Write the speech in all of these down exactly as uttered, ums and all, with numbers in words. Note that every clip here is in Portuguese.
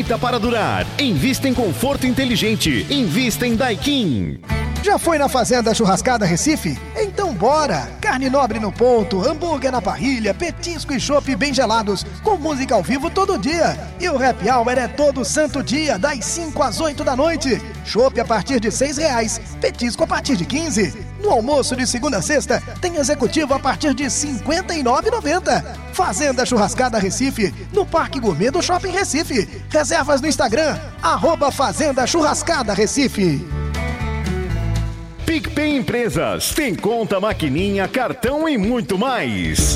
feita para durar. Invista em conforto inteligente. Invista em Daikin. Já foi na Fazenda Churrascada Recife? Então bora! Carne nobre no ponto, hambúrguer na parrilha, petisco e chopp bem gelados, com música ao vivo todo dia. E o happy hour é todo santo dia, das cinco às oito da noite. Chopp a partir de seis reais, petisco a partir de quinze. No almoço de segunda a sexta, tem executivo a partir de cinquenta e nove reais e noventa centavos. Fazenda Churrascada Recife, no Parque Gourmet do Shopping Recife. Reservas no Instagram, arroba Fazenda Churrascada Recife. PicPay Empresas, tem conta, maquininha, cartão e muito mais.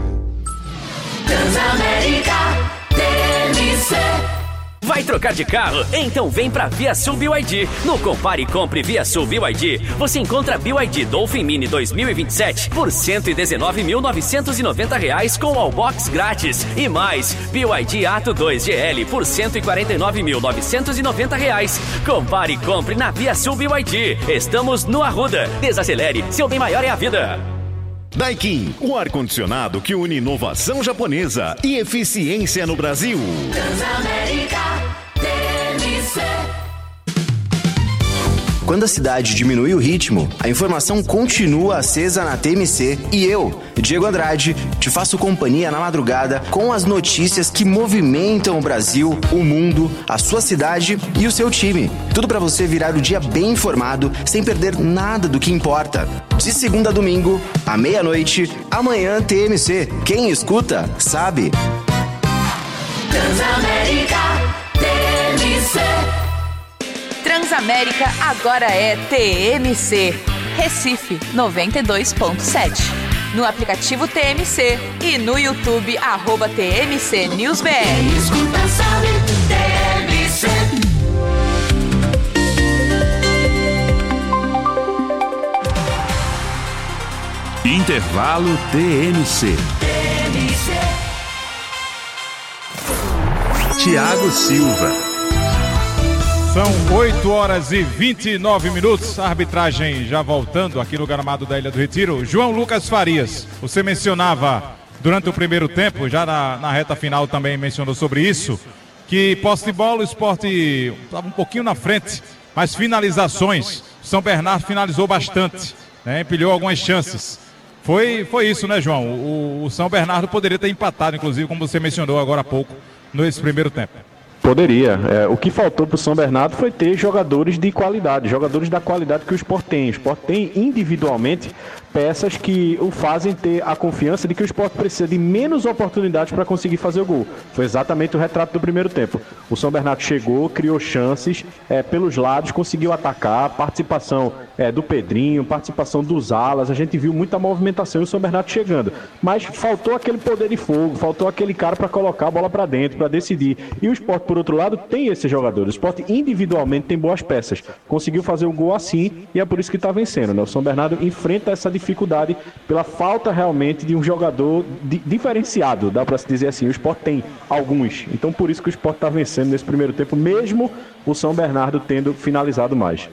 Transamérica T M C. Vai trocar de carro? Então vem pra ViaSul B Y D. No Compare e Compre ViaSul B Y D, você encontra B Y D Dolphin Mini dois mil e vinte e sete por cento e dezenove mil novecentos e noventa reais com Allbox grátis. E mais, B Y D Atto dois G L por cento e quarenta e nove mil novecentos e noventa reais. Compare e Compre na ViaSul B Y D. Estamos no Arruda. Desacelere, seu bem maior é a vida. Daikin, o ar-condicionado que une inovação japonesa e eficiência no Brasil. Transamérica T M C. Quando a cidade diminui o ritmo, a informação continua acesa na T M C e eu, Diego Andrade, te faço companhia na madrugada com as notícias que movimentam o Brasil, o mundo, a sua cidade e o seu time. Tudo para você virar o dia bem informado, sem perder nada do que importa. De segunda a domingo, à meia-noite, amanhã T M C. Quem escuta, sabe. Transamérica T M C. Transamérica agora é T M C. Recife noventa e dois ponto sete. No aplicativo T M C e no YouTube, arroba T M C News B R. Quem escuta sabe, T M C. Intervalo T M C. T M C. Tiago Silva. São oito horas e vinte e nove minutos. A arbitragem já voltando aqui no gramado da Ilha do Retiro. João Lucas Farias, você mencionava durante o primeiro tempo, já na, na reta final também mencionou sobre isso, que posse de bola, o Sport estava um pouquinho na frente, mas finalizações, São Bernardo finalizou bastante, né, empilhou algumas chances. Foi, foi isso, né, João? O, o São Bernardo poderia ter empatado, inclusive, como você mencionou agora há pouco, nesse primeiro tempo. Poderia. É, o que faltou para o São Bernardo foi ter jogadores de qualidade, jogadores da qualidade que o Sport tem. O Sport tem individualmente peças que o fazem ter a confiança de que o Sport precisa de menos oportunidades para conseguir fazer o gol. Foi exatamente o retrato do primeiro tempo. O São Bernardo chegou, criou chances é, pelos lados, conseguiu atacar, participação é, do Pedrinho, participação dos alas, a gente viu muita movimentação e o São Bernardo chegando. Mas faltou aquele poder de fogo, faltou aquele cara para colocar a bola para dentro, para decidir. E o Sport, por outro lado, tem esses jogadores. O Sport individualmente tem boas peças. Conseguiu fazer o gol assim e é por isso que está vencendo, né? O São Bernardo enfrenta essa dificuldade pela falta realmente de um jogador di- diferenciado, dá para se dizer assim. O Sport tem alguns, então por isso que o Sport está vencendo nesse primeiro tempo, mesmo o São Bernardo tendo finalizado mais.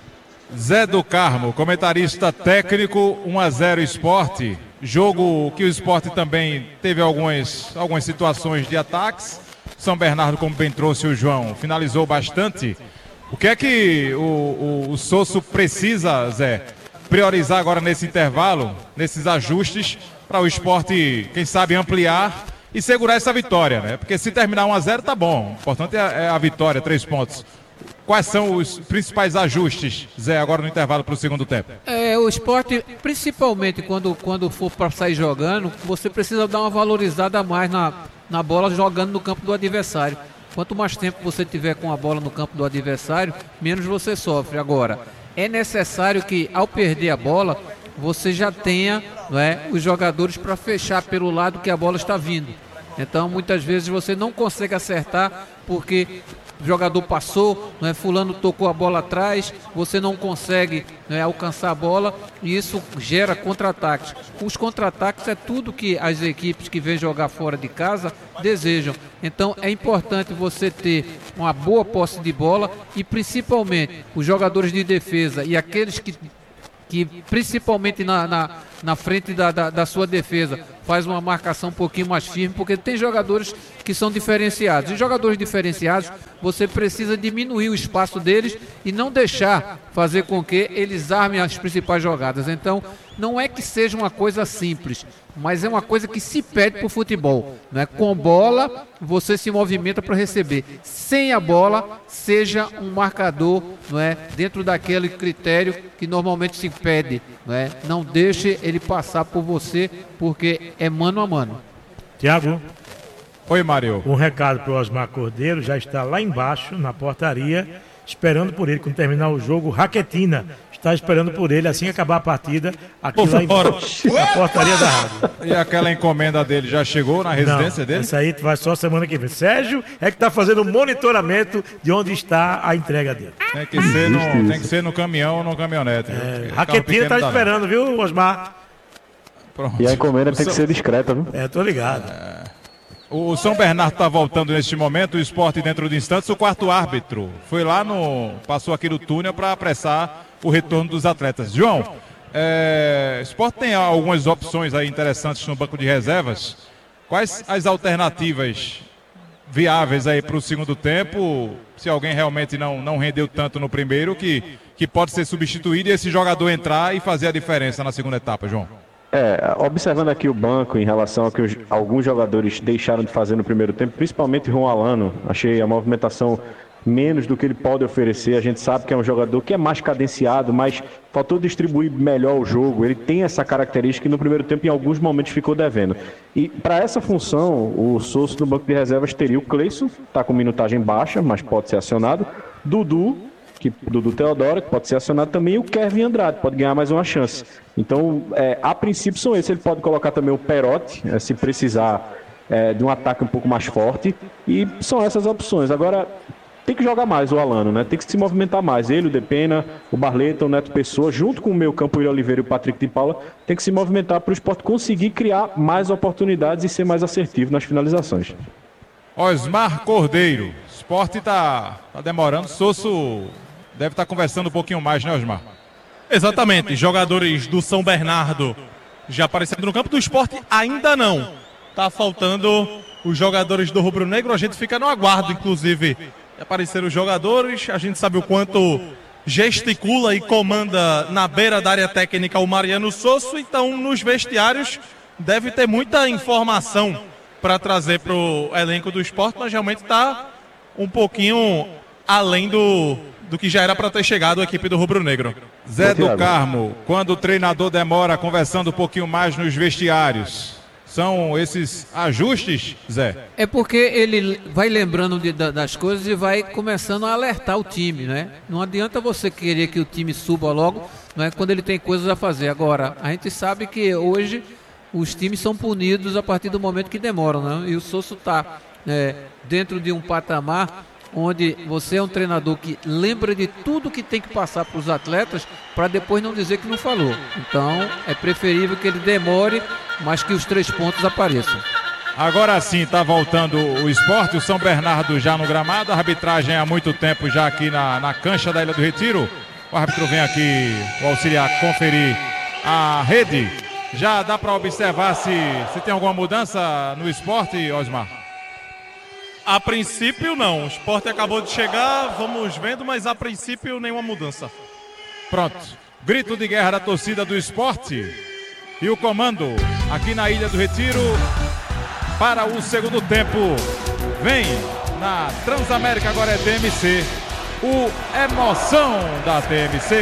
Zé do Carmo, comentarista técnico, um a zero Sport, jogo que o Sport também teve algumas, algumas situações de ataques. São Bernardo, como bem trouxe o João, finalizou bastante. O que é que o, o, o Sosso precisa, Zé, priorizar agora nesse intervalo, nesses ajustes, para o Sport, quem sabe, ampliar e segurar essa vitória, né? Porque se terminar um a zero tá bom, o importante é, é a vitória, três pontos. Quais são os principais ajustes, Zé, agora no intervalo para o segundo tempo? É, o Sport, principalmente quando, quando for para sair jogando, você precisa dar uma valorizada a mais na, na bola jogando no campo do adversário. Quanto mais tempo você tiver com a bola no campo do adversário, menos você sofre. Agora, é necessário que, ao perder a bola, você já tenha, não é, os jogadores para fechar pelo lado que a bola está vindo. Então, muitas vezes você não consegue acertar porque o jogador passou, não é, fulano tocou a bola atrás, você não consegue, não é, alcançar a bola e isso gera contra-ataques. Os contra-ataques é tudo que as equipes que vêm jogar fora de casa desejam. Então é importante você ter uma boa posse de bola e principalmente os jogadores de defesa e aqueles que que principalmente na, na, na frente da, da, da sua defesa faz uma marcação um pouquinho mais firme, porque tem jogadores que são diferenciados. E jogadores diferenciados, você precisa diminuir o espaço deles e não deixar fazer com que eles armem as principais jogadas. Então, não é que seja uma coisa simples, mas é uma coisa que se pede para o futebol. Né? Com bola, você se movimenta para receber. Sem a bola, seja um marcador, não é? Dentro daquele critério que normalmente se pede. Não é? Não deixe ele passar por você, porque é mano a mano. Tiago. Oi, Mário. Um recado para o Osmar Cordeiro, já está lá embaixo, na portaria, esperando por ele, quando terminar o jogo, Raquetina. Está esperando por ele, assim que acabar a partida, aqui lá embaixo, na portaria da rádio. E aquela encomenda dele já chegou na residência Não, dele? Isso aí vai só semana que vem. Sérgio é que está fazendo o monitoramento de onde está a entrega dele. Tem que ser no, tem que ser no caminhão ou no caminhonete. É, Raquetina está esperando, não. Viu, Osmar? Pronto. E a encomenda O tem São... que ser discreta, viu? É, tô ligado. É... O São Bernardo está voltando neste momento, o Sport dentro de instantes. O quarto árbitro foi lá no... passou aqui no túnel para apressar o retorno dos atletas. João, é... o Sport tem algumas opções aí interessantes no banco de reservas. Quais as alternativas viáveis aí para o segundo tempo, se alguém realmente não, não rendeu tanto no primeiro, que, que pode ser substituído e esse jogador entrar e fazer a diferença na segunda etapa, João? É, observando aqui o banco em relação ao que os, alguns jogadores deixaram de fazer no primeiro tempo, principalmente o João Alano, achei a movimentação menos do que ele pode oferecer. A gente sabe que é um jogador que é mais cadenciado, mas faltou distribuir melhor o jogo. Ele tem essa característica que no primeiro tempo em alguns momentos ficou devendo. E para essa função, o Sosso no banco de reservas teria o Cleison, está com minutagem baixa, mas pode ser acionado, Dudu, que Dudu Teodoro, que pode ser acionado também, e o Kevin Andrade, pode ganhar mais uma chance. Então, é, a princípio são esses. Ele pode colocar também o Perotti, é, se precisar é, de um ataque um pouco mais forte, e são essas opções. Agora, tem que jogar mais o Alano, né? Tem que se movimentar mais. Ele, o Depena, o Barleta, o Neto Pessoa, junto com o meio campo, o William Oliveira e o Patrick de Paula, tem que se movimentar para o Sport conseguir criar mais oportunidades e ser mais assertivo nas finalizações. Osmar Cordeiro, o Sport está tá demorando, Sosso deve estar tá conversando um pouquinho mais, né, Osmar? Exatamente, jogadores do São Bernardo já aparecendo no campo, do Sport ainda não. Tá faltando os jogadores do Rubro Negro, a gente fica no aguardo, inclusive, de aparecer os jogadores, a gente sabe o quanto gesticula e comanda na beira da área técnica o Mariano Sosso, então nos vestiários deve ter muita informação para trazer para o elenco do Sport, mas realmente está um pouquinho além do... do que já era para ter chegado a equipe do Rubro Negro. Zé do Carmo, quando o treinador demora conversando um pouquinho mais nos vestiários, são esses ajustes, Zé? É porque ele vai lembrando de, das coisas e vai começando a alertar o time, né? Não adianta você querer que o time suba logo, não é, quando ele tem coisas a fazer. Agora, a gente sabe que hoje os times são punidos a partir do momento que demoram, né? E o Sosso está é, dentro de um patamar onde você é um treinador que lembra de tudo que tem que passar para os atletas para depois não dizer que não falou. Então é preferível que ele demore, mas que os três pontos apareçam. Agora sim está voltando o Sport, o São Bernardo já no gramado, a arbitragem há muito tempo já aqui na, na cancha da Ilha do Retiro. O árbitro vem aqui, o auxiliar, conferir a rede. Já dá para observar se, se tem alguma mudança no Sport, Osmar? A princípio não, o Sport acabou de chegar, vamos vendo, mas a princípio nenhuma mudança. Pronto, grito de guerra da torcida do Sport e o comando aqui na Ilha do Retiro para o segundo tempo. Vem na Transamérica, agora é T M C, o Emoção da T M C.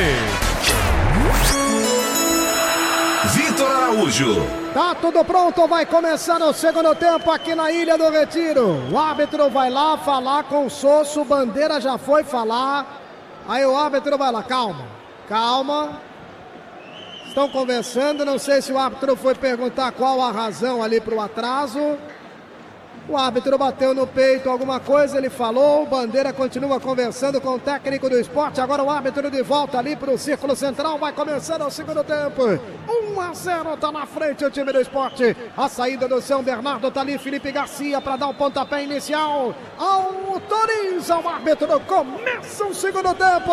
Vitor Araújo. Tá tudo pronto, vai começar o segundo tempo aqui na Ilha do Retiro. O árbitro vai lá falar com o Sosso, Bandeira já foi falar. Aí o árbitro vai lá, calma, calma. Estão conversando, não sei se o árbitro foi perguntar qual a razão ali para o atraso. O árbitro bateu no peito alguma coisa, ele falou, o Bandeira continua conversando com o técnico do Sport. Agora o árbitro de volta ali para o círculo central, vai começando o segundo tempo. um a zero, tá na frente o time do Sport. A saída do São Bernardo, tá ali Felipe Garcia para dar o pontapé inicial. Autoriza o árbitro, começa o segundo tempo.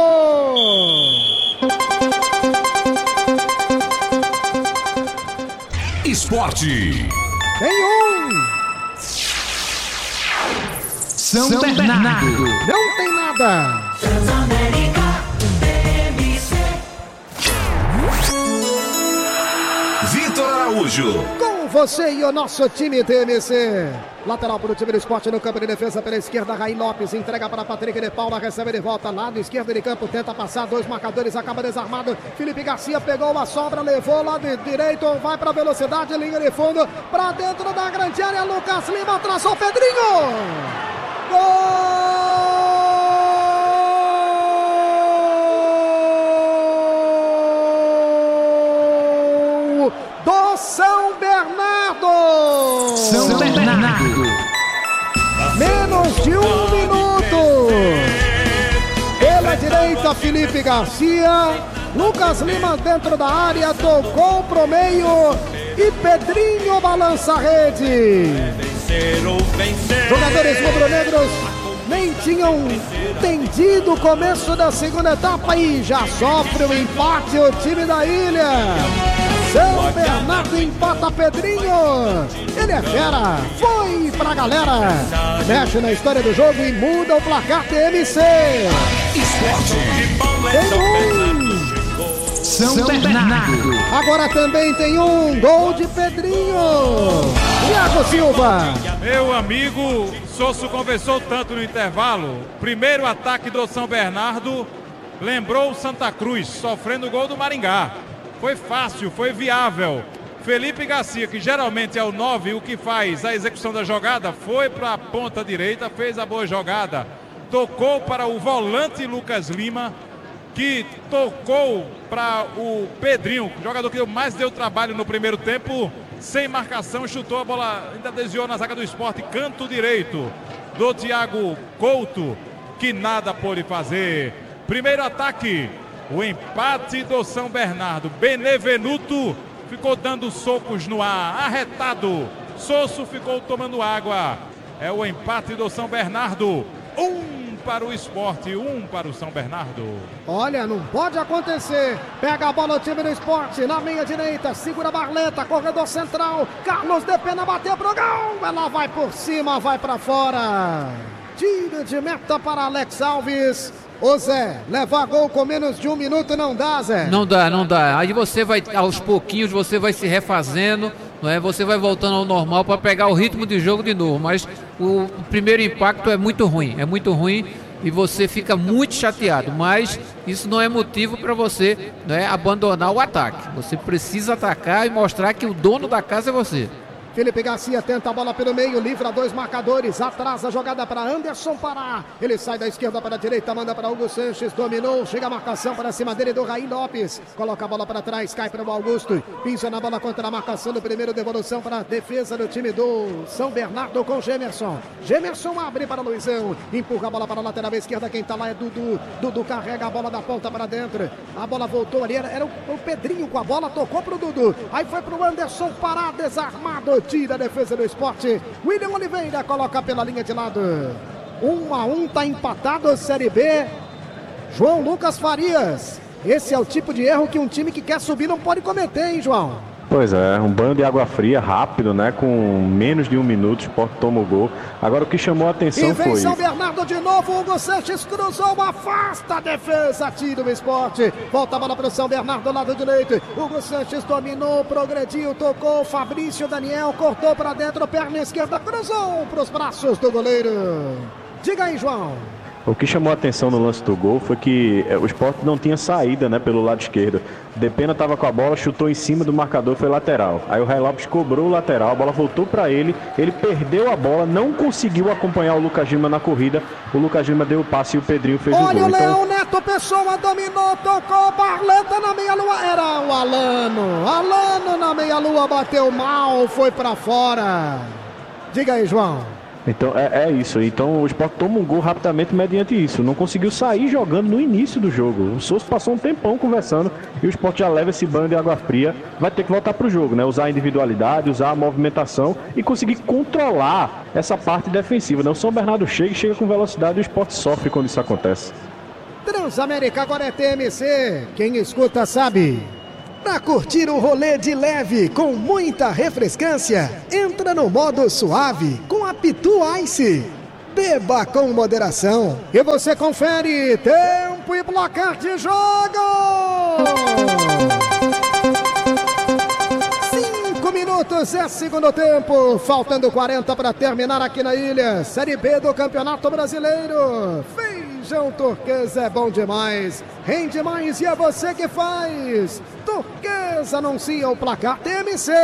Esporte. Tem um. São, São Bernardo. Bernardo. Não tem nada. Transamérica T M C. Vitor Araújo. Com você e o nosso time T M C. Lateral para o time do Sport no campo de defesa pela esquerda. Raí Lopes entrega para Patrick de Paula, recebe de volta. Lado esquerdo de campo, tenta passar. Dois marcadores, acaba desarmado. Felipe Garcia pegou a sobra, levou lado direito, vai para velocidade, linha de fundo, para dentro da grande área. Lucas Lima atrasou o Pedrinho. Gol do São Bernardo. São Bernardo. Menos de um minuto. Pela direita, Felipe Garcia. Lucas Lima dentro da área, tocou pro meio e Pedrinho balança a rede. Jogadores rubro-negros nem tinham entendido o começo da segunda etapa e já sofre o empate o time da ilha. São Bernardo empata Pedrinho. Ele é fera, foi pra galera. Mexe na história do jogo e muda o placar T M C. Tem um. São Bernardo. Agora também tem um gol de Pedrinho. Thiago Silva. Meu amigo, Sosso conversou tanto no intervalo. Primeiro ataque do São Bernardo lembrou o Santa Cruz, sofrendo o gol do Maringá. Foi fácil, foi viável. Felipe Garcia, que geralmente é o nove, o que faz a execução da jogada, foi para a ponta direita, fez a boa jogada. Tocou para o volante Lucas Lima, que tocou para o Pedrinho, jogador que mais deu trabalho no primeiro tempo, sem marcação, chutou a bola, ainda desviou na zaga do Sport, canto direito do Thiago Couto, que nada pôde fazer. Primeiro ataque, o empate do São Bernardo. Benevenuto ficou dando socos no ar, arretado. Sosso ficou tomando água. É o empate do São Bernardo. Um para o Sport, um para o São Bernardo. Olha, não pode acontecer. Pega a bola o time do Sport na meia direita, segura a Barleta, corredor central. Carlos de Pena bateu pro gol. Ela vai por cima, vai para fora. Tiro de meta para Alex Alves. Ô Zé, levar gol com menos de um minuto não dá, Zé? Não dá, não dá. Aí você vai, aos pouquinhos, você vai se refazendo, não é? Você vai voltando ao normal para pegar o ritmo de jogo de novo. Mas o primeiro impacto é muito ruim, é muito ruim e você fica muito chateado. Mas isso não é motivo para você, não é, abandonar o ataque. Você precisa atacar e mostrar que o dono da casa é você. Felipe Garcia tenta a bola pelo meio, livra dois marcadores, atrasa a jogada para Anderson Pará. Ele sai da esquerda para a direita, manda para Hugo Sanches, dominou, chega a marcação para cima dele do Raí Lopes. Coloca a bola para trás, cai para o Augusto, pisa na bola contra a marcação do primeiro, devolução para a defesa do time do São Bernardo com Gemerson. Gemerson abre para Luizão, empurra a bola para a lateral esquerda, quem tá lá é Dudu. Dudu carrega a bola da ponta para dentro, a bola voltou ali, era, era o, o Pedrinho com a bola, tocou pro Dudu, aí foi pro Anderson Pará, desarmado. Tira a defesa do Sport. William Oliveira coloca pela linha de lado. Um a um, tá empatado Série B. João Lucas Farias. Esse é o tipo de erro que um time que quer subir não pode cometer, hein, João? Pois é, um banho de água fria rápido, né? Com menos de um minuto, o Sport toma o gol. Agora o que chamou a atenção e vem foi... São Bernardo de novo, Hugo Sanches cruzou, afasta a defesa, tira o Sport. Volta a bola para o São Bernardo, lado direito. Hugo Sanches dominou, progrediu, tocou, Fabrício Daniel cortou para dentro, perna esquerda, cruzou para os braços do goleiro. Diga aí, João. O que chamou a atenção no lance do gol foi que o Sport não tinha saída, né, pelo lado esquerdo. Depena estava com a bola, chutou em cima do marcador, foi lateral. Aí o Raí Lopes cobrou o lateral, a bola voltou para ele, ele perdeu a bola, não conseguiu acompanhar o Lucas Lima na corrida. O Lucas Lima deu o passe e o Pedrinho fez Olha o gol. Olha o Leão então... Neto Pessoa dominou, tocou, Barleta na meia-lua, era o Alano. Alano na meia-lua, bateu mal, foi para fora. Diga aí, João. Então é, é isso, então o Sport toma um gol rapidamente mediante isso, não conseguiu sair jogando no início do jogo. O Souza passou um tempão conversando e o Sport já leva esse banho de água fria, vai ter que voltar pro jogo, né? Usar a individualidade, usar a movimentação e conseguir controlar essa parte defensiva, né? O São Bernardo chega e chega com velocidade e o Sport sofre quando isso acontece. Transamérica agora é T M C, quem escuta sabe. Para curtir um rolê de leve com muita refrescância, entra no modo suave com a Pitu Ice. Beba com moderação. E você confere tempo e placar de jogo. Cinco minutos é segundo tempo. Faltando quarenta para terminar aqui na ilha. Série B do Campeonato Brasileiro. Feijão Turquesa é bom demais. Rende mais e é você que faz. Turquesa anuncia o placar T M C.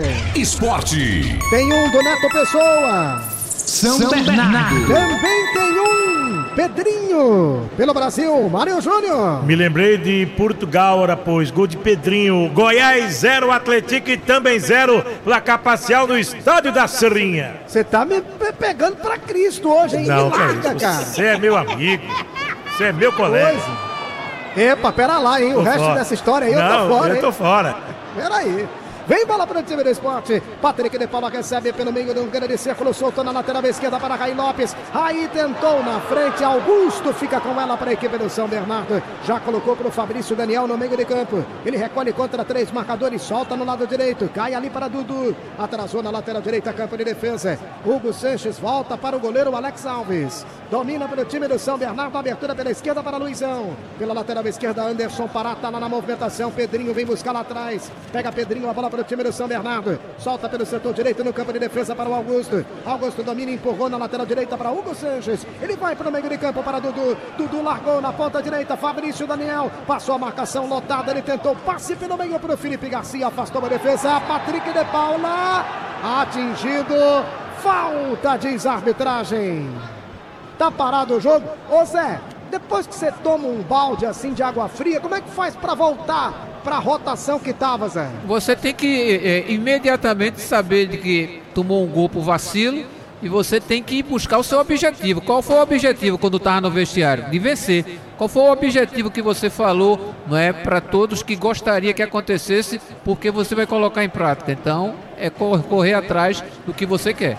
Esporte. Tem um do Neto Pessoa. São, São Bernardo. Bernardo. Também tem um Pedrinho. Pelo Brasil, Mário Júnior. Me lembrei de Portugal, ora pois, gol de Pedrinho. Goiás zero, Atlético e também zero. Placar parcial no Estádio da Serrinha. Você tá me pegando pra Cristo hoje, hein? Não, me larga, é cara. Você é meu amigo. Você é meu colega. Pois. Epa, pera lá, hein? Tô o resto fora. dessa história aí eu Não, tô fora, eu hein? tô fora. Pera aí. Vem bola para o time do esporte. Patrick de Paula recebe pelo meio de um grande círculo. Soltou na lateral esquerda para Raí Lopes. Raí tentou na frente. Augusto fica com ela para a equipe do São Bernardo. Já colocou para o Fabrício Daniel no meio de campo. Ele recolhe contra três marcadores. Solta no lado direito. Cai ali para Dudu. Atrasou na lateral direita. Campo de defesa. Hugo Sanches volta para o goleiro Alex Alves. Domina para o time do São Bernardo. Abertura pela esquerda para Luizão. Pela lateral esquerda, Anderson Pará está lá na movimentação. Pedrinho vem buscar lá atrás. Pega Pedrinho, a bola para o time do São Bernardo. Solta pelo setor direito no campo de defesa para o Augusto. Augusto domina e empurrou na lateral direita para Hugo Sanches. Ele vai para o meio de campo para Dudu. Dudu largou na ponta direita. Fabrício Daniel passou a marcação lotada. Ele tentou passe pelo meio para o Felipe Garcia. Afastou a defesa. Patrick de Paula. Atingido. Falta, diz a arbitragem. Tá parado o jogo. Ô Zé, depois que você toma um balde assim de água fria, como é que faz para voltar para a rotação que tava, Zé? Você tem que é, imediatamente saber de que tomou um gol por vacilo e você tem que ir buscar o seu objetivo. Qual foi o objetivo quando estava no vestiário? De vencer. Qual foi o objetivo que você falou, não é, para todos que gostaria que acontecesse, porque você vai colocar em prática. Então, é correr atrás do que você quer.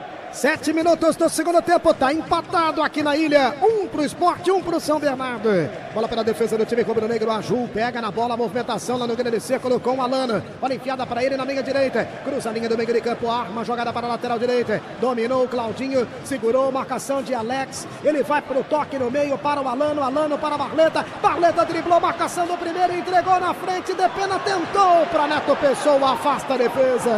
Sete minutos do segundo tempo, tá empatado aqui na ilha. Um pro esporte, um pro São Bernardo. Bola pela defesa do time rubro-negro. A Ju pega na bola, a movimentação lá no grande círculo com o Alana. Bola enfiada para ele na linha direita. Cruza a linha do meio de campo, arma, jogada para a lateral direita. Dominou o Claudinho, segurou, marcação de Alex. Ele vai pro toque no meio para o Alano, Alano para a Barleta. Barleta driblou, marcação do primeiro, entregou na frente. Depena tentou para Neto Pessoa, afasta a defesa.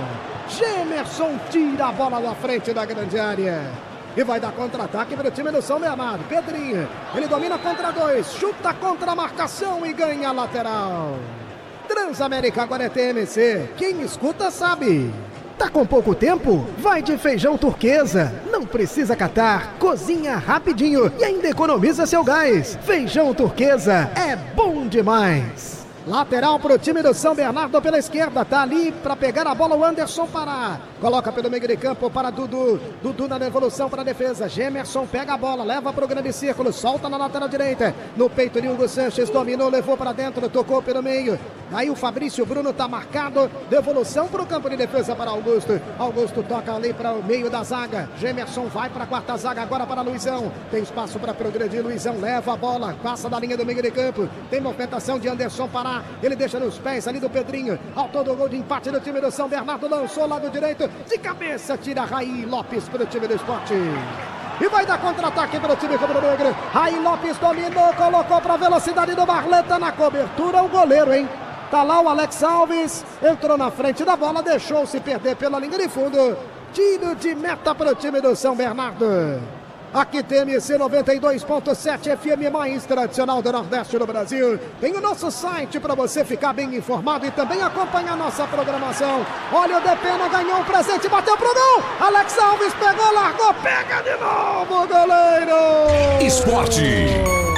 Gemerson tira a bola da frente da grande área. E vai dar contra-ataque para o time do São Bernardo. Pedrinho, ele domina contra dois. Chuta contra a marcação e ganha a lateral. Transamérica agora é T M C. Quem escuta sabe. Tá com pouco tempo? Vai de Feijão Turquesa. Não precisa catar. Cozinha rapidinho e ainda economiza seu gás. Feijão Turquesa é bom demais. Lateral para o time do São Bernardo pela esquerda. Tá ali para pegar a bola o Anderson Pará. Coloca pelo meio de campo para Dudu. Dudu na devolução para a defesa. Gemerson pega a bola, leva para o grande círculo. Solta na lateral direita. No peito de Hugo Sanches. Dominou, levou para dentro. Tocou pelo meio. Aí o Fabrício Bruno tá marcado. Devolução para o campo de defesa para Augusto. Augusto toca ali para o meio da zaga. Gemerson vai para a quarta zaga agora para Luizão. Tem espaço para progredir. Luizão leva a bola. Passa da linha do meio de campo. Tem movimentação de Anderson Pará. Ele deixa nos pés ali do Pedrinho. Autor do gol de empate do time do São Bernardo. Lançou lado direito. De cabeça tira Raí Lopes para o time do esporte. E vai dar contra-ataque para o time rubro-negro. Raí Lopes dominou, colocou para a velocidade do Barleta na cobertura. O goleiro, hein? Tá lá o Alex Alves. Entrou na frente da bola, deixou-se perder pela linha de fundo. Tiro de meta para o time do São Bernardo. Aqui T M C noventa e dois ponto sete, F M mais tradicional do Nordeste do Brasil. Tem o nosso site para você ficar bem informado e também acompanhar nossa programação. Olha o Depena, ganhou um presente, bateu pro gol. Alex Alves pegou, largou, pega de novo o goleiro. Esporte.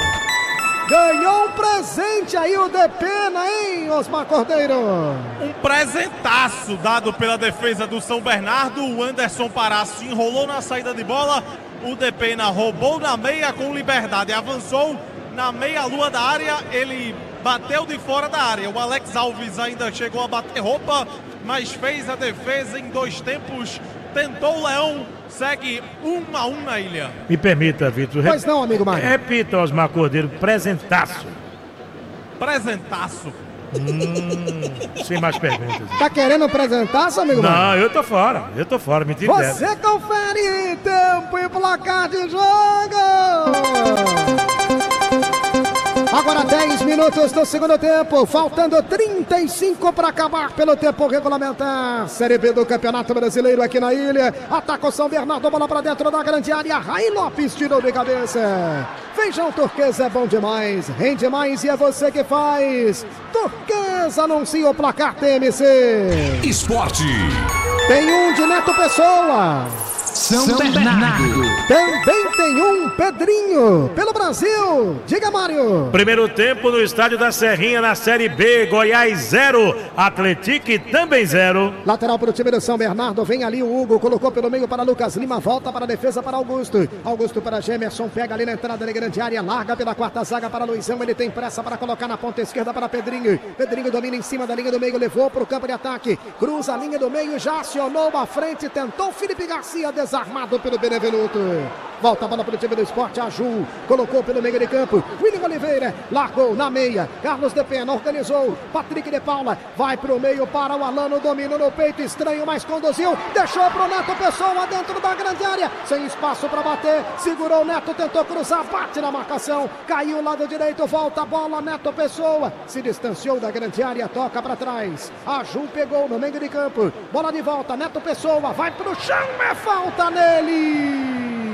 Ganhou um presente aí o Depena, hein, Osmar Cordeiro? Um presentaço dado pela defesa do São Bernardo. O Anderson Pará se enrolou na saída de bola. O Depena roubou na meia com liberdade. Avançou na meia-lua da área. Ele bateu de fora da área. O Alex Alves ainda chegou a bater roupa, mas fez a defesa em dois tempos. Tentou o Leão. Segue um a um na ilha. Me permita, Vitor. Pois não, amigo Mário. Repita, Osmar Cordeiro, presentaço. Presentaço. Hum, sem mais perguntas. Tá querendo apresentar, seu amigo? Não, mano? eu tô fora. Eu tô fora, me tira dessa. Você confere tempo e placar de jogo. Agora dez minutos do segundo tempo, faltando trinta e cinco para acabar pelo tempo regulamentar. Série B do Campeonato Brasileiro aqui na ilha. Ataca o São Bernardo, bola para dentro da grande área. Rai Lopes tirou de cabeça. Feijão Turquesa é bom demais, rende mais e é você que faz. Turquesa anuncia o placar T M C. Esporte. Tem um de Neto Pessoa. São, São Bernardo. Bernardo. Também tem um Pedrinho, pelo Brasil. Diga, Mário. Primeiro tempo no estádio da Serrinha, na Série B. Goiás zero, Atlético também zero. Lateral para o time do São Bernardo. Vem ali o Hugo, colocou pelo meio para Lucas Lima. Volta para a defesa para Augusto. Augusto para Gemerson, pega ali na entrada da grande área. Larga pela quarta zaga para Luizão. Ele tem pressa para colocar na ponta esquerda para Pedrinho. Pedrinho domina em cima da linha do meio, levou para o campo de ataque. Cruza a linha do meio, já acionou a frente. Tentou Felipe Garcia, desarmado pelo Benevenuto. Volta a bola para o time do Esporte. Aju colocou pelo meio de campo. William Oliveira largou na meia. Carlos de Pena organizou. Patrick de Paula vai para o meio para o Alano. Dominou no peito, estranho, mas conduziu. Deixou para o Neto Pessoa dentro da grande área. Sem espaço para bater. Segurou o Neto, tentou cruzar. Bate na marcação. Caiu lado direito. Volta a bola. Neto Pessoa se distanciou da grande área. Toca para trás. Aju pegou no meio de campo. Bola de volta. Neto Pessoa vai para o chão. É falta nele.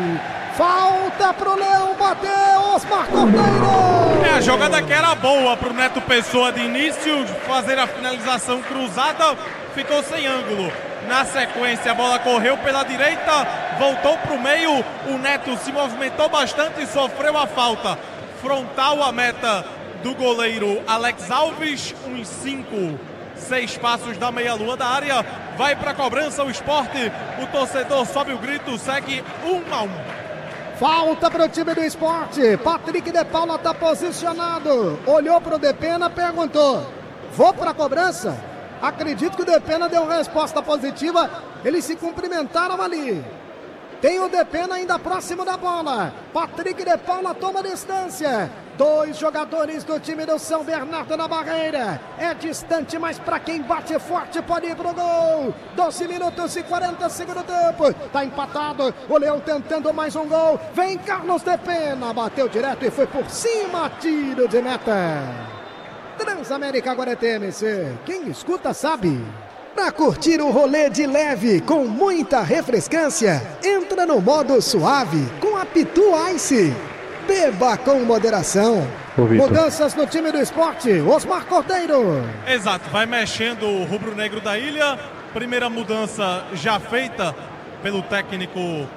Falta pro Leão bater, Osmar Cordeiro. É, a jogada que era boa pro Neto Pessoa de início, fazer a finalização cruzada, ficou sem ângulo. Na sequência, a bola correu pela direita, voltou pro meio, o Neto se movimentou bastante e sofreu a falta. Frontal a meta do goleiro Alex Alves, uns cinco, seis passos da meia-lua da área. Vai pra cobrança o Sport, o torcedor sobe o grito, segue um a um. Falta para o time do Esporte. Patrick de Paula está posicionado. Olhou para o Depena, perguntou: vou para a cobrança? Acredito que o Depena deu resposta positiva. Eles se cumprimentaram ali. Tem o Depena ainda próximo da bola. Patrick de Paula toma distância. Dois jogadores do time do São Bernardo na barreira. É distante, mas para quem bate forte pode ir pro gol. doze minutos e quarenta segundo tempo. Tá empatado. O Leão tentando mais um gol. Vem Carlos de Pena. Bateu direto e foi por cima. Tiro de meta. Transamérica agora é T M C. Quem escuta sabe. Para curtir o rolê de leve com muita refrescância, entra no modo suave com a Pitu Ice. Beba com moderação. Ô, Mudanças no time do Esporte, Osmar Cordeiro. Exato, vai mexendo o rubro-negro da ilha. Primeira mudança já feita pelo técnico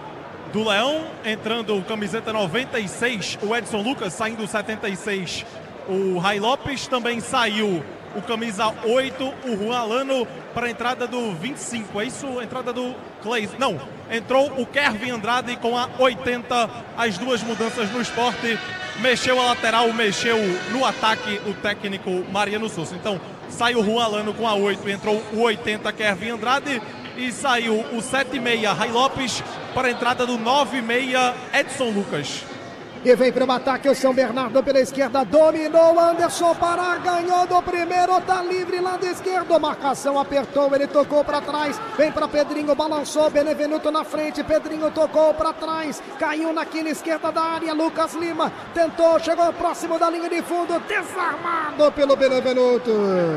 do Leão, entrando o camiseta noventa e seis, o Edson Lucas, saindo o setenta e seis, o Rai Lopes. Também saiu o camisa oito, o Juan Alano, para a entrada do vinte e cinco. É isso? Entrada do Clay. Não, entrou o Kevin Andrade com a oitenta. As duas mudanças no Esporte. Mexeu a lateral, mexeu no ataque o técnico Mariano Souza. Então, saiu o Juan Alano com a oito, entrou o oitenta, Kevin Andrade. E saiu o sete e meia, Rai Lopes, para a entrada do nove e meia, Edson Lucas. E vem para o ataque o São Bernardo pela esquerda, dominou Anderson Pará, ganhou do primeiro, tá livre lado esquerdo, marcação apertou, ele tocou para trás, vem para Pedrinho, balançou, Benevenuto na frente, Pedrinho tocou para trás, caiu na quina esquerda da área, Lucas Lima tentou, chegou próximo da linha de fundo, desarmado pelo Benevenuto.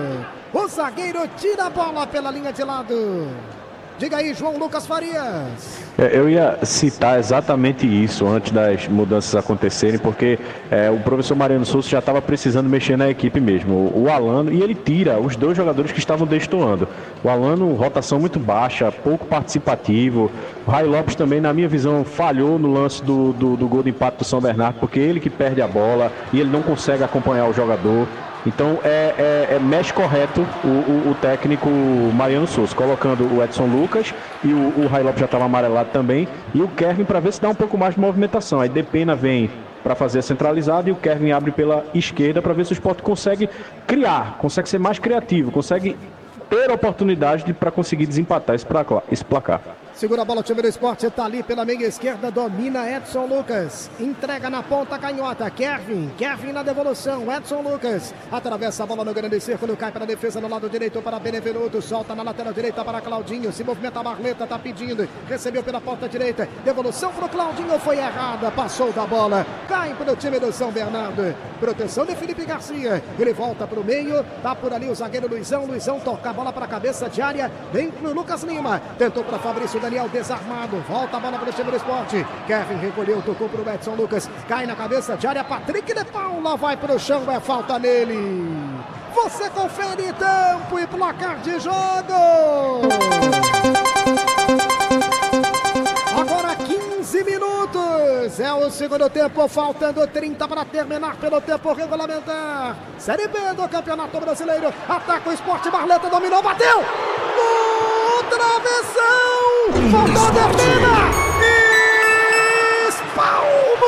O zagueiro tira a bola pela linha de lado. Diga aí, João Lucas Farias. É, eu ia citar exatamente isso antes das mudanças acontecerem, porque é, o professor Mariano Souza já estava precisando mexer na equipe mesmo. O, o Alano, e ele tira os dois jogadores que estavam destoando. O Alano, rotação muito baixa, pouco participativo. O Rai Lopes também, na minha visão, falhou no lance do, do, do gol de empate do São Bernardo, porque ele que perde a bola e ele não consegue acompanhar o jogador. Então é, é, é mexe correto o, o, o técnico Mariano Souza, colocando o Edson Lucas e o, o Rai Lopes já estava amarelado também, e o Kevin para ver se dá um pouco mais de movimentação. Aí Depena vem para fazer a centralizada e o Kevin abre pela esquerda para ver se o Sport consegue criar, consegue ser mais criativo, consegue ter oportunidade para conseguir desempatar esse placar. Esse placar. Segura a bola, o time do esporte tá ali pela meia esquerda, domina Edson Lucas. Entrega na ponta canhota, Kevin. Kevin na devolução, Edson Lucas. Atravessa a bola no grande círculo, cai para a defesa no lado direito para Benevenuto. Solta na lateral direita para Claudinho. Se movimenta a Barleta, tá pedindo. Recebeu pela porta direita. Devolução pro Claudinho, foi errada. Passou da bola. Cai para o time do São Bernardo. Proteção de Felipe Garcia. Ele volta pro meio. Tá por ali o zagueiro Luizão. Luizão toca a bola para a cabeça de área. Vem pro Lucas Lima. Tentou para Fabrício Daniel desarmado, volta a bola para o time do esporte. Kevin recolheu, tocou para o Edson Lucas, cai na cabeça de área, Patrick de Paula vai para o chão, é falta nele. Você confere tempo e placar de jogo. Agora quinze minutos, é o segundo tempo, faltando trinta para terminar pelo tempo regulamentar. Série B do Campeonato Brasileiro, ataca o esporte, Barleta dominou, bateu! Travessão! Faltou a defesa! Espalma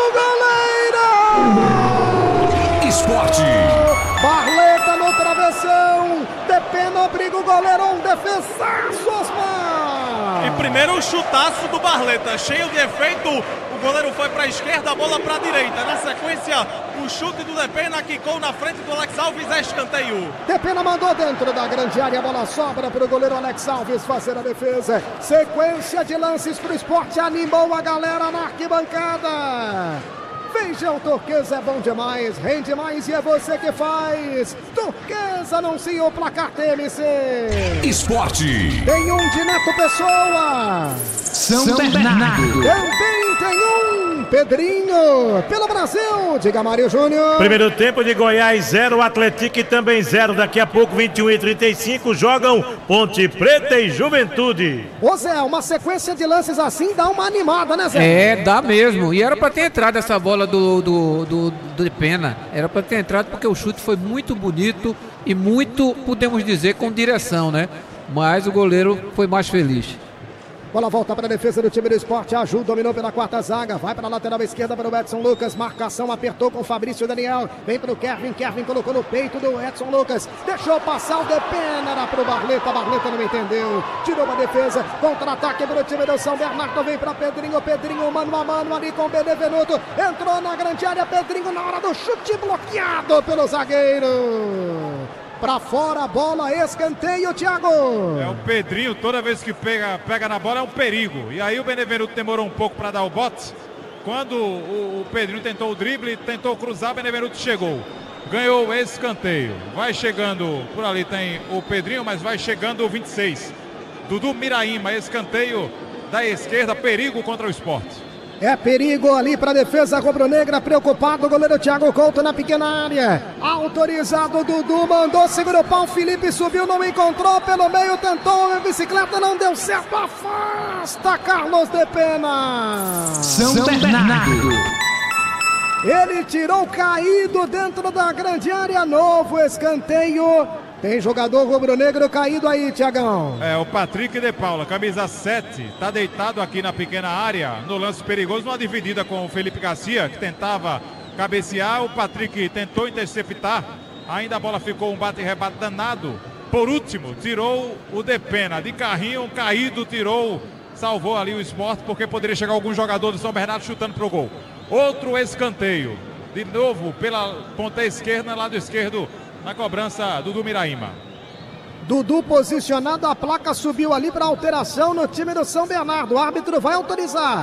o goleiro! Esporte! Barleta no travessão! Depena obriga o goleiro, um defensaço, Osmar! E primeiro o chutaço do Barleta, cheio de efeito. O goleiro foi para a esquerda, a bola para a direita. Na sequência, o chute do Depena quicou na frente do Alex Alves, é escanteio. Depena mandou dentro da grande área, a bola sobra para o goleiro Alex Alves fazer a defesa. Sequência de lances para o esporte, animou a galera na arquibancada. Veja, o Turquesa é bom demais, rende mais e é você que faz. Turquesa anuncia o placar T M C. Esporte. Tem um de Neto Pessoa. São, São Bernardo. Bernardo. Também tem um Pedrinho. Pelo Brasil, diga Mário Júnior. Primeiro tempo de Goiás zero, Atlético também zero. Daqui a pouco, vinte e um e trinta e cinco, jogam Ponte Preta e Juventude. Ô Zé, uma sequência de lances assim dá uma animada, né Zé? É, dá mesmo. E era pra ter entrado essa bola do, do, do, do de Pena. Era pra ter entrado porque o chute foi muito bonito e muito, podemos dizer, com direção, né? Mas o goleiro foi mais feliz. Bola volta para a defesa do time do esporte. Aju dominou pela quarta zaga. Vai para a lateral esquerda para o Edson Lucas. Marcação apertou com o Fabrício Daniel. Vem para o Kevin. Kevin colocou no peito do Edson Lucas. Deixou passar o Depena. Era para o Barleta. Barleta não entendeu. Tirou uma defesa. Contra-ataque para o time do São Bernardo. Vem para Pedrinho. Pedrinho mano a mano ali com o Benevenuto. Entrou na grande área. Pedrinho na hora do chute bloqueado pelo zagueiro. Pra fora a bola, escanteio, Thiago. É o Pedrinho, toda vez que pega, pega na bola é um perigo. E aí o Benevenuto demorou um pouco para dar o bote. Quando o, o Pedrinho tentou o drible, tentou cruzar, o Benevenuto chegou. Ganhou o escanteio. Vai chegando, por ali tem o Pedrinho, mas vai chegando o vinte e seis. Dudu Miraíma, escanteio da esquerda, perigo contra o Sport. É perigo ali para a defesa rubro-negra, preocupado o goleiro Thiago Couto na pequena área. Autorizado, Dudu mandou, segurou o pau, Felipe subiu, não encontrou, pelo meio tentou, a bicicleta não deu certo, afasta Carlos Depena. São Bernardo. Ele tirou caído dentro da grande área, novo escanteio. Tem jogador rubro-negro caído aí, Tiagão. É, o Patrick de Paula, camisa sete, tá deitado aqui na pequena área, no lance perigoso, numa dividida com o Felipe Garcia, que tentava cabecear, o Patrick tentou interceptar, ainda a bola ficou um bate-rebate danado. Por último, tirou o Depena, de carrinho, caído, tirou, salvou ali o Sport, porque poderia chegar algum jogador do São Bernardo chutando pro gol. Outro escanteio, de novo pela ponta esquerda, lado esquerdo, na cobrança, Dudu Miraíma. Dudu posicionado, a placa subiu ali para alteração no time do São Bernardo. O árbitro vai autorizar.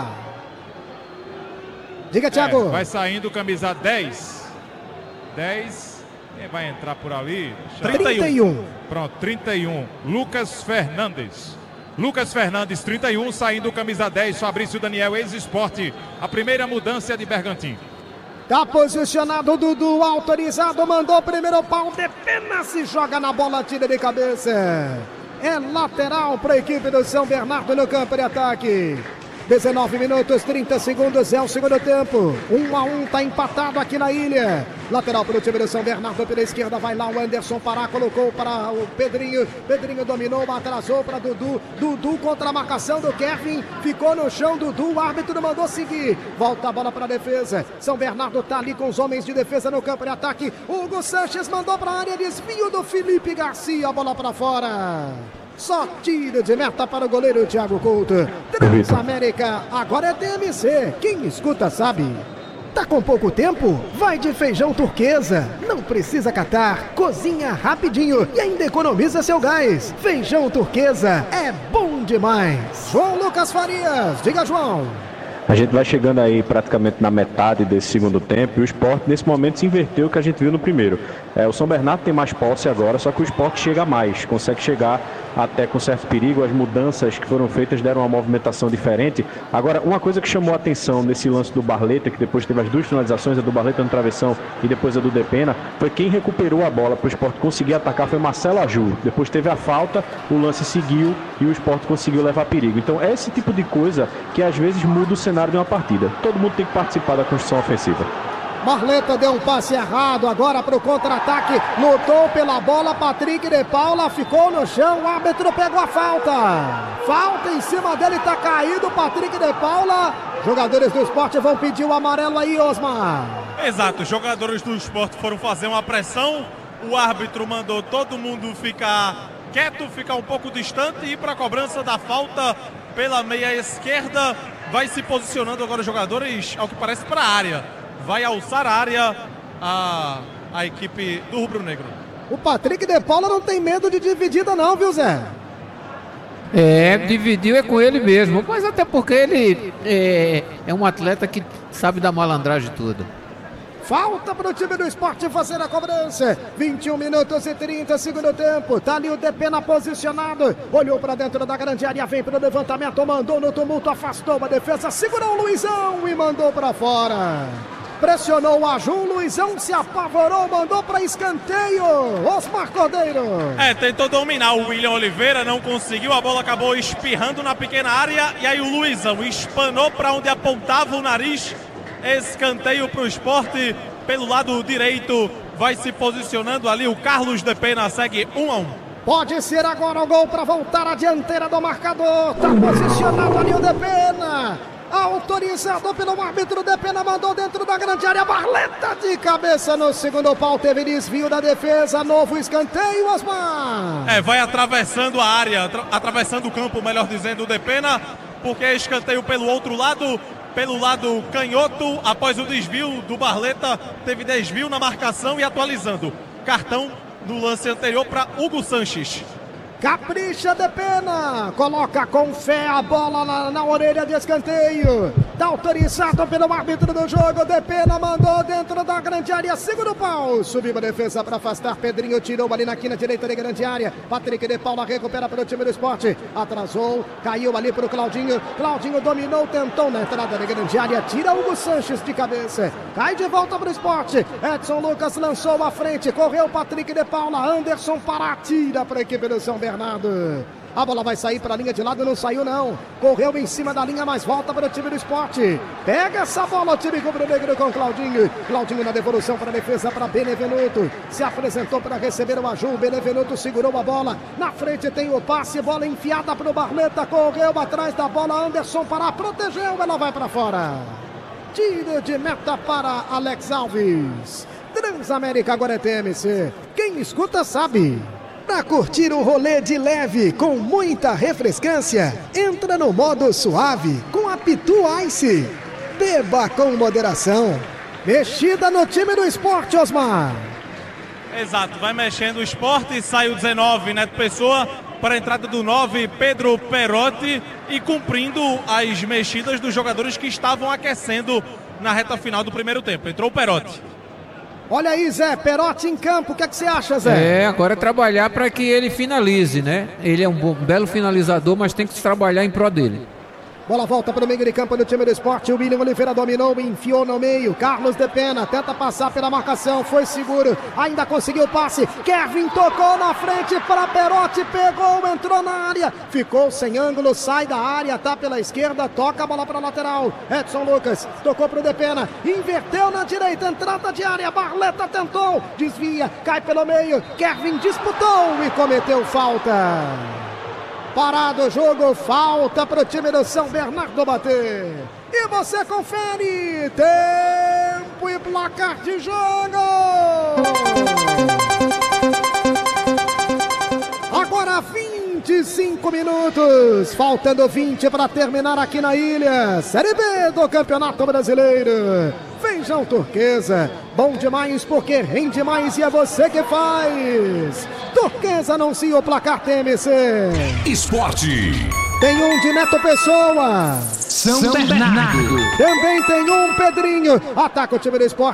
Diga, Thiago. É, vai saindo camisa dez. dez. Quem vai entrar por ali? trinta e um. Pronto, trinta e um. Lucas Fernandes. Lucas Fernandes, trinta e um, saindo camisa dez. Fabrício Daniel, ex-esporte. A primeira mudança de Bergantim. Tá posicionado o Dudu, autorizado, mandou o primeiro pau, Depena se joga na bola, tira de cabeça. É lateral para a equipe do São Bernardo no campo de ataque. dezenove minutos, trinta segundos, é o segundo tempo. Um a um, tá empatado aqui na ilha. Lateral para o time do São Bernardo, pela esquerda, vai lá o Anderson Pará, colocou para o Pedrinho. Pedrinho dominou, atrasou para Dudu. Dudu contra a marcação do Kevin, ficou no chão, Dudu, o árbitro mandou seguir. Volta a bola para a defesa. São Bernardo tá ali com os homens de defesa no campo de ataque. Hugo Sanches mandou para a área, desvio do Felipe Garcia, a bola para fora. Só tiro de meta para o goleiro Thiago Couto. Transamérica, agora é T M C. Quem escuta sabe. Tá com pouco tempo? Vai de feijão turquesa. Não precisa catar. Cozinha rapidinho e ainda economiza seu gás. Feijão turquesa é bom demais. João Lucas Farias, diga João. A gente vai chegando aí praticamente na metade desse segundo tempo e o Sport nesse momento se inverteu o que a gente viu no primeiro. É, o São Bernardo tem mais posse agora, só que o Sport chega mais, consegue chegar até com certo perigo. As mudanças que foram feitas deram uma movimentação diferente. Agora, uma coisa que chamou a atenção nesse lance do Barleta, que depois teve as duas finalizações, a do Barleta no travessão e depois a do Depena, foi quem recuperou a bola para o Sport conseguir atacar, foi Marcelo Aju. Depois teve a falta, o lance seguiu e o Sport conseguiu levar perigo. Então é esse tipo de coisa que às vezes muda o cenário de uma partida. Todo mundo tem que participar da construção ofensiva. Barleta deu um passe errado, agora para o contra-ataque, lutou pela bola, Patrick de Paula ficou no chão, o árbitro pegou a falta. Falta em cima dele, tá caído, Patrick de Paula. Jogadores do Sport vão pedir o amarelo aí, Osmar. Exato, os jogadores do Sport foram fazer uma pressão, o árbitro mandou todo mundo ficar quieto, ficar um pouco distante e ir para a cobrança da falta pela meia esquerda. Vai se posicionando agora os jogadores, ao que parece, para a área. Vai alçar a área a, a equipe do Rubro Negro. O Patrick de Paula não tem medo de dividida não, viu, Zé? É, dividiu é com ele mesmo, mas até porque ele é, é um atleta que sabe da malandragem toda. Falta para o time do Sport fazer a cobrança. vinte e um minutos e trinta, segundo tempo. Tá ali o Depena posicionado. Olhou para dentro da grande área, vem para o levantamento, mandou no tumulto, afastou a defesa, segurou o Luizão e mandou para fora. Pressionou o Aju, Luizão se apavorou, mandou para escanteio. Osmar Cordeiro. É, tentou dominar o William Oliveira, não conseguiu, a bola acabou espirrando na pequena área e aí o Luizão espanou para onde apontava o nariz. Escanteio para o Sport pelo lado direito, vai se posicionando ali o Carlos Depena, segue um a um. Pode ser agora o gol para voltar à dianteira do marcador. Tá posicionado ali o Depena. Autorizado pelo árbitro, Depena mandou dentro da grande área, Barleta de cabeça no segundo pau, teve desvio da defesa, novo escanteio, Osmar. É, vai atravessando a área, atra- atravessando o campo, melhor dizendo, o Depena, porque é escanteio pelo outro lado, pelo lado canhoto, após o desvio do Barleta, teve desvio na marcação e atualizando. Cartão no lance anterior para Hugo Sanches. Capricha Depena, coloca com fé a bola na, na orelha de escanteio. Tá autorizado pelo árbitro do jogo. Depena mandou dentro da grande área, segura o pau. Subiu a defesa para afastar. Pedrinho tirou ali na quina direita da grande área. Patrick de Paula recupera para o time do Sport. Atrasou, caiu ali para o Claudinho. Claudinho dominou, tentou na entrada da grande área. Tira Hugo Sanches de cabeça. Cai de volta para o Sport. Edson Lucas lançou à frente. Correu Patrick de Paula. Anderson para tira para a equipe do São Bernardo. Bernardo. A bola vai sair para a linha de lado, não saiu não. Correu em cima da linha, mas volta para o time do Sport. Pega essa bola o time rubro-negro com Claudinho. Claudinho na devolução para a defesa para Benevenuto. Se apresentou para receber o Aju. Benevenuto segurou a bola. Na frente tem o passe, bola enfiada para o Barleta. Correu atrás da bola, Anderson para protegeu, ela vai para fora. Tiro de meta para Alex Alves. Transamérica agora é T M C. Quem escuta sabe. Para curtir um rolê de leve com muita refrescância, entra no modo suave com a Pitu Ice. Beba com moderação. Mexida no time do Sport, Osmar. Exato, vai mexendo o Sport, sai o dezenove, Neto Pessoa, para a entrada do nove, Pedro Perotti, e cumprindo as mexidas dos jogadores que estavam aquecendo na reta final do primeiro tempo. Entrou o Perotti. Olha aí, Zé, Perotti em campo, o que é que você acha, Zé? É, agora é trabalhar para que ele finalize, né? Ele é um bom, belo finalizador, mas tem que se trabalhar em prol dele. Bola volta para o meio de campo do time do Sport. O William Oliveira dominou, enfiou no meio. Carlos Depena tenta passar pela marcação, foi seguro, ainda conseguiu o passe. Kevin tocou na frente para Perotti, pegou, entrou na área, ficou sem ângulo, sai da área, tá pela esquerda, toca a bola para a lateral. Edson Lucas tocou para o Depena, inverteu na direita, entrada de área. Barleta tentou, desvia, cai pelo meio. Kevin disputou e cometeu falta. Parado o jogo, falta para o time do São Bernardo bater. E você confere, tempo e placar de jogo. Agora vinte vinte e cinco minutos, faltando vinte para terminar aqui na ilha. Série B do Campeonato Brasileiro. Feijão Turquesa, bom demais porque rende mais e é você que faz. Turquesa anuncia o placar T M C. Esporte. Tem um de Neto Pessoa. São Bernardo. Também tem um Pedrinho. Ataca o time do Esporte.